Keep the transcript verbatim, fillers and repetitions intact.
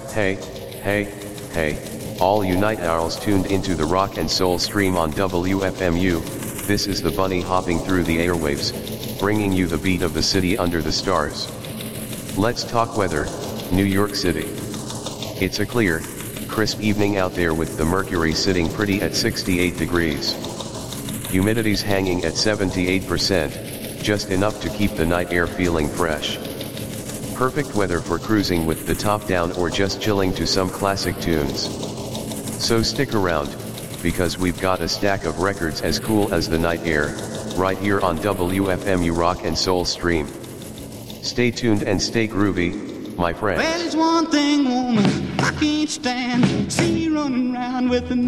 Hey, hey, hey, all you night owls tuned into the rock and soul stream on W F M U, this is the bunny hopping through the airwaves, bringing you the beat of the city under the stars. Let's talk weather, New York City. It's a clear, crisp evening out there with the mercury sitting pretty at sixty-eight degrees. Humidity's hanging at seventy-eight percent, just enough to keep the night air feeling fresh. Perfect weather for cruising with the top down or just chilling to some classic tunes. So stick around, because we've got a stack of records as cool as the night air, right here on W F M U Rock and Soul Stream. Stay tuned and stay groovy, my friends. Well, there's one thing, woman, I can't stand. See me running around with the